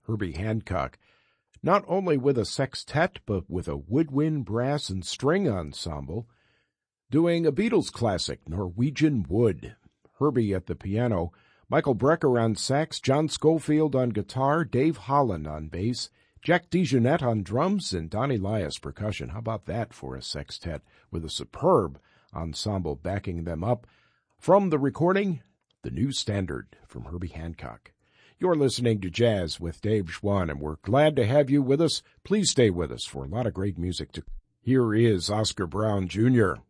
Herbie Hancock, not only with a sextet, but with a woodwind, brass, and string ensemble, doing a Beatles classic, Norwegian Wood. Herbie at the piano, Michael Brecker on sax, John Schofield on guitar, Dave Holland on bass, Jack DeJohnette on drums, and Donnie Elias percussion. How about that for a sextet with a superb ensemble backing them up? From the recording, The New Standard from Herbie Hancock. You're listening to Jazz with Dave Schwann, and we're glad to have you with us. Please stay with us for a lot of great music. Here is Oscar Brown Jr.